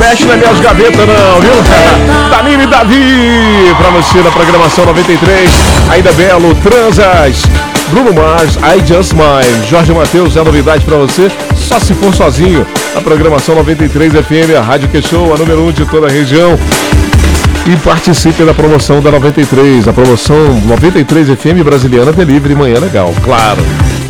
mexe nas minhas gavetas não, viu? Danilo e Davi, pra você na programação 93. Ainda Belo, Transas, Bruno Mars, I Just Mine. Jorge Mateus, é novidade pra você, só se for sozinho. A programação 93 FM, a Rádio Que-Show, a número 1 de toda a região. E participe da promoção da 93, a promoção 93 FM Brasiliana Delivery Manhã Legal, claro.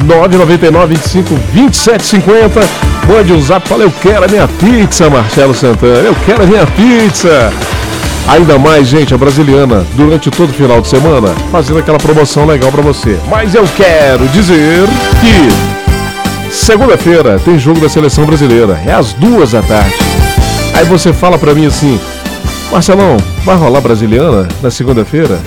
999-25-2750. Mande um zap, fala, eu quero a minha pizza, Marcelo Santana, eu quero a minha pizza. Ainda mais, gente, a Brasiliana, durante todo o final de semana, fazendo aquela promoção legal pra você. Mas eu quero dizer que segunda-feira tem jogo da Seleção Brasileira, é às 14h. Aí você fala pra mim assim, Marcelão, vai rolar Brasiliana na segunda-feira?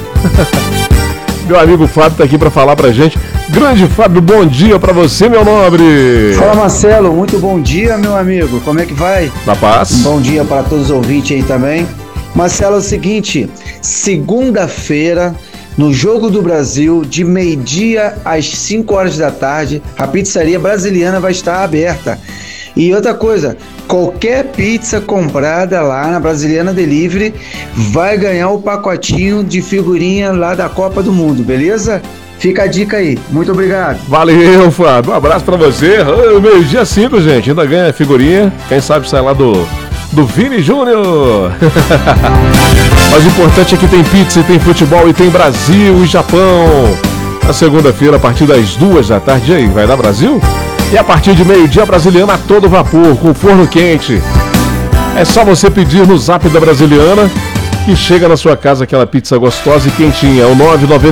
Meu amigo Fábio tá aqui pra falar pra gente. Grande Fábio, bom dia pra você, meu nobre. Fala, Marcelo, muito bom dia, meu amigo. Como é que vai? Na paz. Bom dia para todos os ouvintes aí também. Marcelo, é o seguinte, segunda-feira, no Jogo do Brasil, de meio-dia às 5 horas da tarde, a pizzaria Brasiliana vai estar aberta. E outra coisa, qualquer pizza comprada lá na Brasiliana Delivery vai ganhar o pacotinho de figurinha lá da Copa do Mundo, beleza? Fica a dica aí. Muito obrigado. Valeu, Fábio. Um abraço pra você. Meio-dia 5, gente. Ainda ganha figurinha. Quem sabe sai lá do Vini Júnior. Mas o importante é que tem pizza, e tem futebol, e tem Brasil e Japão. Na segunda-feira, a partir das 14h. E aí, vai dar Brasil? E a partir de meio-dia, Brasiliana a todo vapor, com forno quente. É só você pedir no zap da Brasiliana que chega na sua casa aquela pizza gostosa e quentinha. É o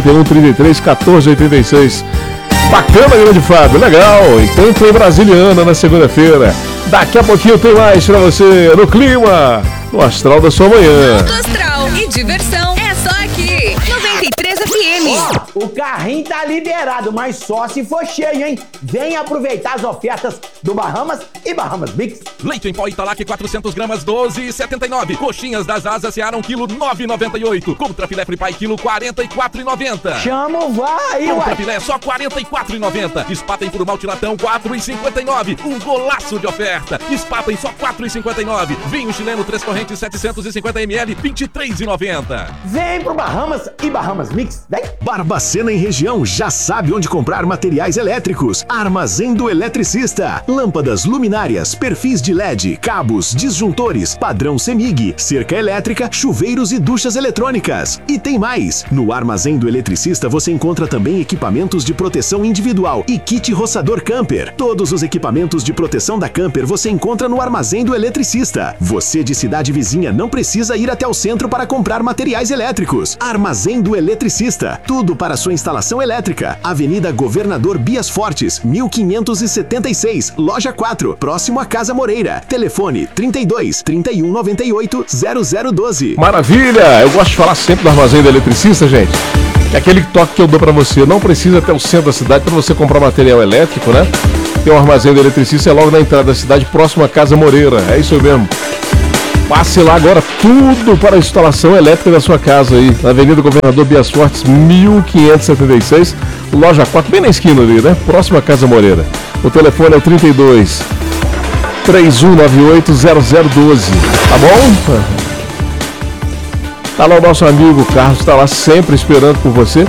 991-33-1486. Bacana, grande Fábio, legal. Então tem Brasiliana na segunda-feira. Daqui a pouquinho tem mais pra você no clima, no astral da sua manhã. Alto astral e diversão é só aqui, 93 FM. O carrinho tá liberado, mas só se for cheio, hein? Vem aproveitar as ofertas do Bahamas e Bahamas Mix. Leite em pó Italac 400 gramas, 12,79. Coxinhas das asas Seara 1 kg, 9,98. Contra filé Fripai quilo, 44,90. Chama o vai, Contra filé só 44,90. Espata em puro malte latão, 4,59. Um golaço de oferta. Espata em só 4,59. Vinho chileno 3 correntes 750 ml, 23,90. Vem pro Bahamas e Bahamas Mix, vem. Barbacena e região já sabe onde comprar materiais elétricos. Armazém do Eletricista. Lâmpadas, luminárias, perfis de LED, cabos, disjuntores, padrão CEMIG, cerca elétrica, chuveiros e duchas eletrônicas. E tem mais! No Armazém do Eletricista você encontra também equipamentos de proteção individual e kit roçador camper. Todos os equipamentos de proteção da camper você encontra no Armazém do Eletricista. Você de cidade vizinha não precisa ir até o centro para comprar materiais elétricos. Armazém do Eletricista. Tudo para sua instalação elétrica. Avenida Governador Bias Fortes, 1576, Loja 4, próximo à Casa Moreira. Telefone 32 31 98 0012. Maravilha! Eu gosto de falar sempre do Armazém do Eletricista, gente. É aquele toque que eu dou pra você. Não precisa até o centro da cidade para você comprar material elétrico, né? Tem o Armazém do Eletricista, é logo na entrada da cidade, próximo à Casa Moreira. É isso mesmo. Passe lá agora, tudo para a instalação elétrica da sua casa aí, na Avenida Governador Bias Fortes, 1576, Loja 4, bem na esquina ali, né? Próximo à Casa Moreira. O telefone é o 32 3198 0012, tá bom? Tá lá o nosso amigo Carlos, tá lá sempre esperando por você.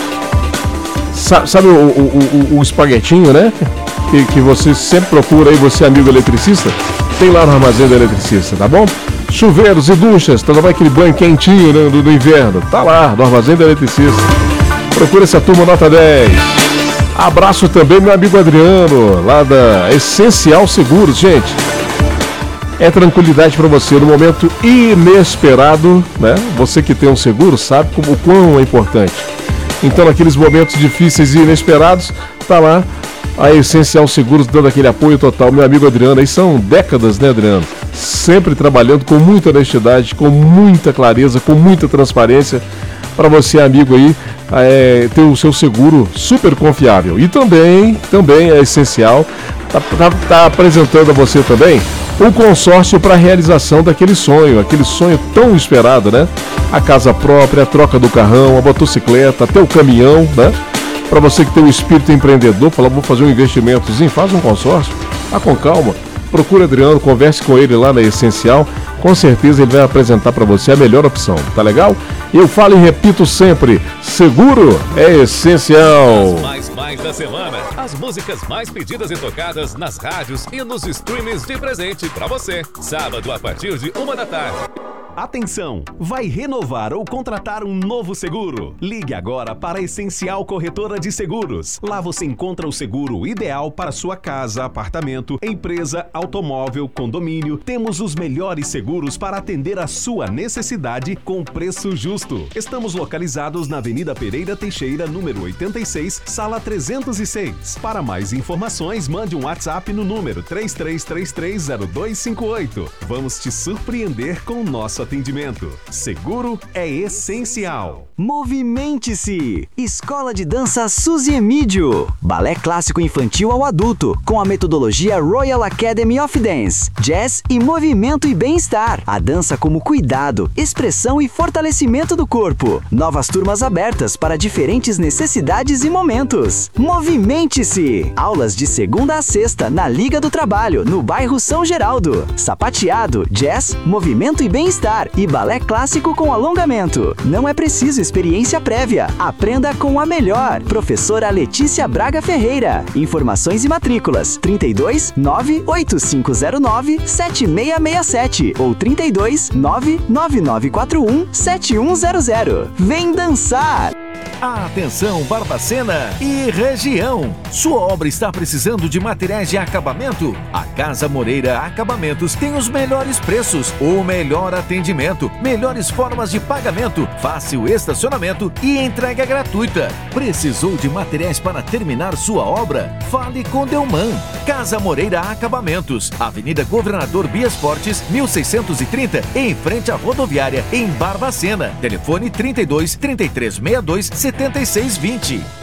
Sabe o espaguetinho, né? Que você sempre procura aí, você amigo eletricista? Tem lá no Armazém do Eletricista, tá bom? Chuveiros e duchas, tá aquele banho quentinho, né, do inverno. Tá lá, no Armazém do Eletricista. Procura essa turma nota 10. Abraço também meu amigo Adriano, lá da Essencial Seguros, gente. É tranquilidade para você no momento inesperado, né? Você que tem um seguro sabe o quão é importante. Então, naqueles momentos difíceis e inesperados, tá lá a Essencial Seguros dando aquele apoio total. Meu amigo Adriano, aí são décadas, né, Adriano? Sempre trabalhando com muita honestidade, com muita clareza, com muita transparência, para você, amigo aí, ter o seu seguro super confiável. E também é essencial, tá apresentando a você também o consórcio para a realização daquele sonho tão esperado, né? A casa própria, a troca do carrão, a motocicleta, até o caminhão, né? Para você que tem um espírito empreendedor, fala, vou fazer um investimentozinho, faz um consórcio, tá com calma. procure Adriano, converse com ele lá na Essencial. Com certeza ele vai apresentar para você a melhor opção, tá legal? Eu falo e repito sempre, seguro é essencial. Mais da semana, as músicas mais pedidas e tocadas nas rádios e nos streamings de presente para você. Sábado a partir de 13h. Atenção! Vai renovar ou contratar um novo seguro? Ligue agora para a Essencial Corretora de Seguros. Lá você encontra o seguro ideal para sua casa, apartamento, empresa, automóvel, condomínio. Temos os melhores seguros para atender a sua necessidade com preço justo. Estamos localizados na Avenida Pereira Teixeira, número 86, sala 306. Para mais informações, mande um WhatsApp no número 33330258. Vamos te surpreender com o nosso atendimento. Seguro é essencial. Movimente-se! Escola de Dança Suzy Emídio. Balé clássico infantil ao adulto, com a metodologia Royal Academy of Dance. Jazz e movimento e bem-estar. A dança como cuidado, expressão e fortalecimento do corpo. Novas turmas abertas para diferentes necessidades e momentos. Movimente-se! Aulas de segunda a sexta na Liga do Trabalho, no bairro São Geraldo. Sapateado, jazz, movimento e bem-estar e balé clássico com alongamento. Não é preciso experiência prévia. Aprenda com a melhor. Professora Letícia Braga Ferreira. Informações e matrículas 32 98509 7667 ou 32 99941 7100. Vem dançar! Atenção Barbacena e região! Sua obra está precisando de materiais de acabamento? A Casa Moreira Acabamentos tem os melhores preços, o melhor atendimento, melhores formas de pagamento, fácil estacionamento e entrega gratuita. Precisou de materiais para terminar sua obra? Fale com Delman. Casa Moreira Acabamentos, Avenida Governador Bias Fortes, 1630, em frente à rodoviária, em Barbacena. Telefone 32 3362 7620.